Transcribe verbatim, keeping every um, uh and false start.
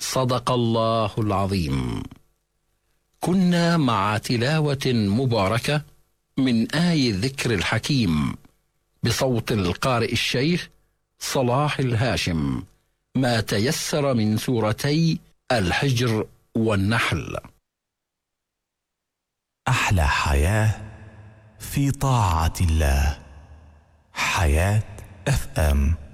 صدق الله العظيم. كنا مع تلاوة مباركة من آي الذكر الحكيم بصوت القارئ الشيخ صلاح الهاشم، ما تيسر من سورتي الحجر والنحل. أحلى حياة في طاعة الله. حياة اف ام.